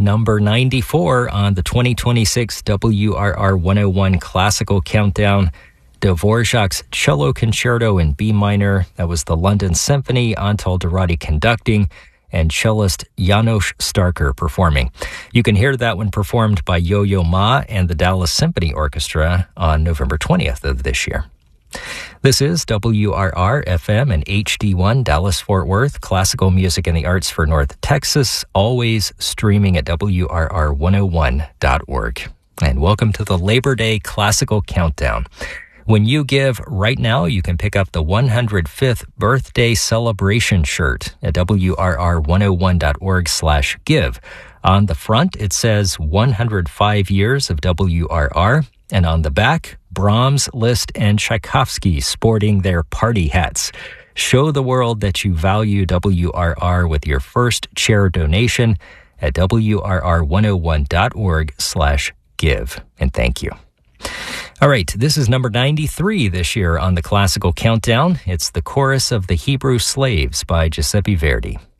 number 94 on the 2026 WRR 101 Classical Countdown. Dvorak's Cello Concerto in B minor. That was the London Symphony, Antal Dorati conducting, and cellist János Starker performing. You can hear that one performed by Yo-Yo Ma and the Dallas Symphony Orchestra on November 20th of this year. This is WRR FM and HD1 Dallas-Fort Worth, classical music and the arts for North Texas, always streaming at WRR101.org. And welcome to the Labor Day Classical Countdown. When you give right now, you can pick up the 105th birthday celebration shirt at WRR101.org/give. On the front, it says 105 years of WRR, and on the back, Brahms, Liszt, and Tchaikovsky sporting their party hats. Show the world that you value WRR with your first chair donation at WRR101.org/give. And thank you. All right, this is number 93 this year on the Classical Countdown. It's the Chorus of the Hebrew Slaves by Giuseppe Verdi.